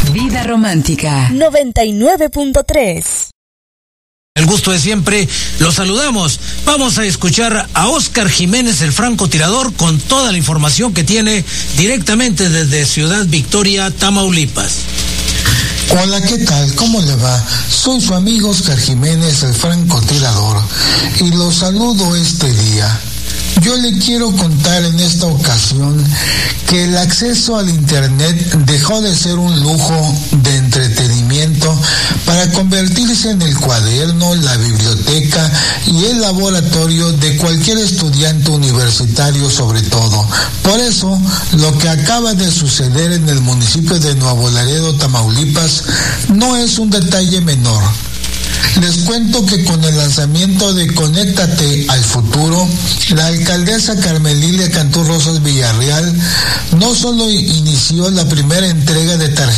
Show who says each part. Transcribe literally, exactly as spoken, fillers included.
Speaker 1: Vida Romántica
Speaker 2: noventa y nueve punto tres.
Speaker 3: El gusto de siempre, los saludamos. Vamos a escuchar a Óscar Jiménez, el francotirador, con toda la información que tiene directamente desde Ciudad Victoria, Tamaulipas.
Speaker 4: Hola, ¿qué tal? ¿Cómo le va? Soy su amigo Óscar Jiménez, el francotirador, y los saludo este día. Yo le quiero contar en esta ocasión que el acceso al Internet dejó de ser un lujo de entretenimiento para convertirse en el cuaderno, la biblioteca y el laboratorio de cualquier estudiante universitario sobre todo. Por eso, lo que acaba de suceder en el municipio de Nuevo Laredo, Tamaulipas, no es un detalle menor. Les cuento que con el lanzamiento de Conéctate al Futuro, la alcaldesa Carmelilia Cantú Rosas Villarreal no solo inició la primera entrega de tarjetas